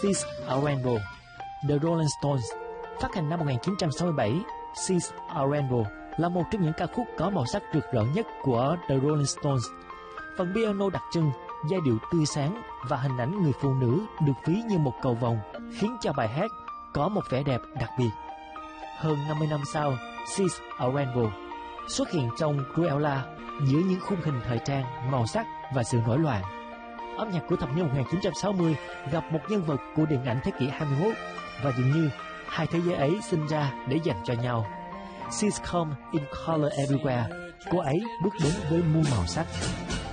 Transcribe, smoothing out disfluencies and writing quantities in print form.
She's a Rainbow, The Rolling Stones. Phát hành năm 1967, She's a Rainbow là một trong những ca khúc có màu sắc rực rỡ nhất của The Rolling Stones. Phần piano đặc trưng, giai điệu tươi sáng và hình ảnh người phụ nữ được ví như một cầu vồng khiến cho bài hát có một vẻ đẹp đặc biệt. Hơn 50 năm sau, She's a Rainbow xuất hiện trong Cruella giữa những khung hình thời trang, màu sắc và sự nổi loạn. Âm nhạc của thập niên 1960 gặp một nhân vật của điện ảnh thế kỷ 21 và dường như hai thế giới ấy sinh ra để dành cho nhau. She's come in color everywhere. Cô ấy bước đến với muôn màu sắc.